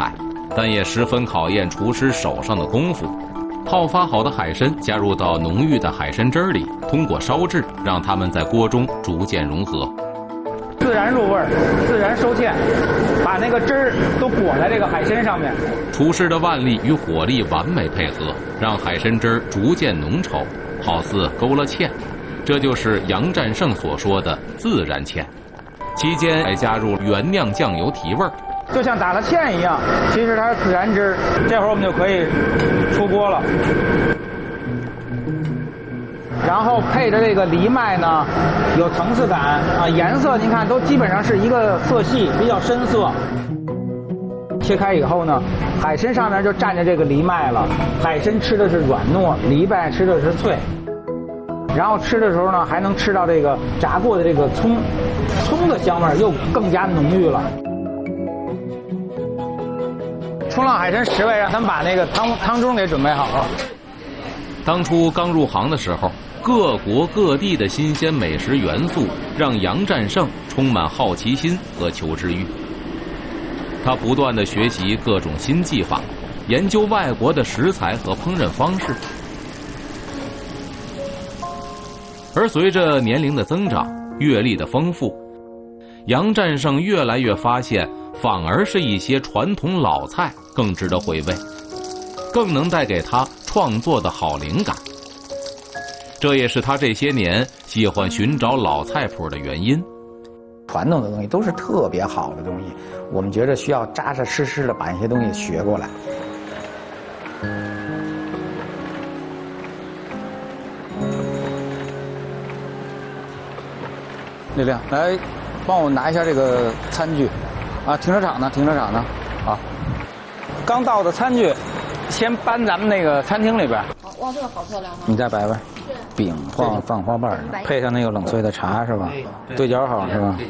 菜，但也十分考验厨师手上的功夫。泡发好的海参加入到浓郁的海参汁里，通过烧制，让它们在锅中逐渐融合， 自然入味儿，自然收芡，把那个汁儿都裹在这个海参上面。 厨师的腕力与火力完美配合，让海参汁儿逐渐浓稠，好似勾了芡。这就是杨占胜所说的自然芡。期间还加入原酿酱油提味儿， 就像打了芡一样，其实它是自然汁。这会儿我们就可以出锅了。然后配着这个藜麦呢，有层次感啊，颜色您看都基本上是一个色系，比较深色。切开以后呢，海参上面就蘸着这个藜麦了，海参吃的是软糯，藜麦吃的是脆。然后吃的时候呢，还能吃到这个炸过的这个葱的香味又更加浓郁了。冲浪海参10位，让他们把那个汤盅给准备好了。 当初刚入行的时候，各国各地的新鲜美食元素让杨占胜充满好奇心和求知欲。他不断地学习各种新技法，研究外国的食材和烹饪方式。而随着年龄的增长，阅历的丰富，杨占胜越来越发现，反而是一些传统老菜更值得回味，更能带给他创作的好灵感。这也是他这些年喜欢寻找老菜谱的原因。 传统的东西都是特别好的东西，我们觉得需要扎扎实实的把一些东西学过来。丽亮，来帮我拿一下这个餐具，啊，停车场呢？好，刚到的餐具，先搬咱们那个餐厅里边。 好，哇，这个好漂亮吗？ 你再摆摆，饼放花瓣，配上那个冷萃的茶是吧？对角好是吧？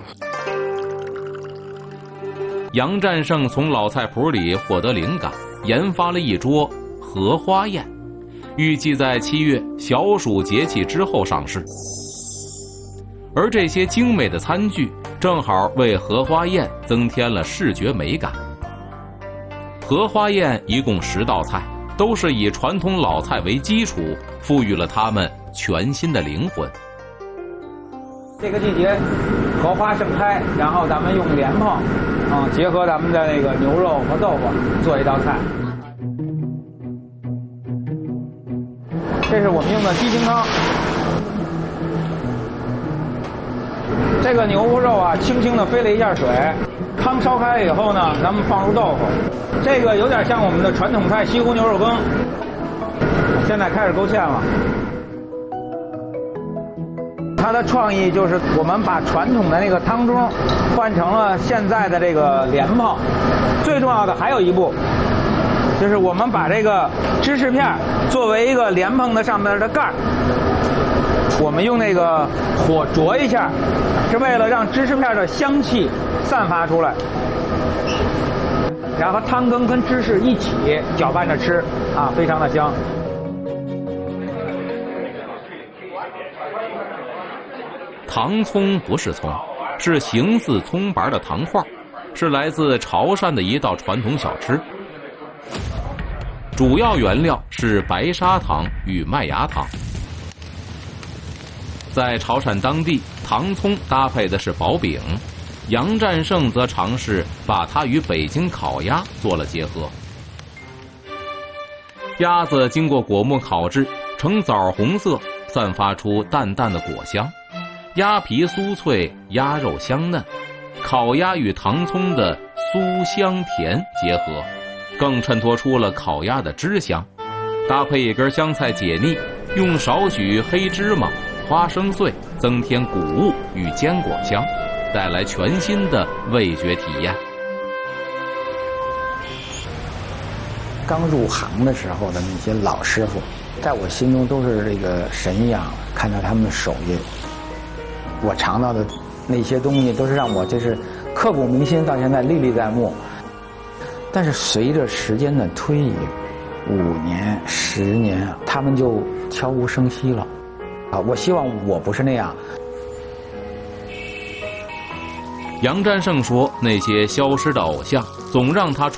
杨占胜从老菜谱里获得灵感，研发了一桌荷花宴，预计在7月小暑节气之后上市。而这些精美的餐具正好为荷花宴增添了视觉美感。荷花宴一共10道菜，都是以传统老菜为基础，赋予了它们全新的灵魂。 这个季节荷花盛开，然后咱们用莲蓬结合咱们的那个牛肉和豆腐做一道菜。这是我们用的鸡精汤。这个牛肉啊，轻轻地飞了一下水，汤烧开以后呢，咱们放入豆腐。这个有点像我们的传统菜西湖牛肉羹。现在开始勾芡了。它的创意就是我们把传统的那个汤盅换成了现在的这个莲蓬。最重要的还有一步，就是我们把这个芝士片作为一个莲蓬的上面的盖儿。我们用那个火灼一下，是为了让芝士片的香气散发出来，然后汤羹跟芝士一起搅拌着吃，啊，非常的香。 糖葱不是葱，是形似葱白的糖块，是来自潮汕的一道传统小吃。主要原料是白砂糖与麦芽糖。在潮汕当地，糖葱搭配的是薄饼，杨占胜则尝试把它与北京烤鸭做了结合。鸭子经过果木烤制，呈枣红色，散发出淡淡的果香，鸭皮酥脆，鸭肉香嫩，烤鸭与糖葱的酥香甜结合，更衬托出了烤鸭的汁香。搭配一根香菜解腻，用少许黑芝麻、花生碎增添谷物与坚果香，带来全新的味觉体验。 刚入行的时候的那些老师傅，在我心中都是这个神一样，看到他们的手艺，我尝到的那些东西都是让我就是刻骨铭心，到现在历历在目。但是随着时间的推移，5年、10年，他们就悄无声息了。我希望我不是那样。 杨占胜说，那些消失的偶像总让他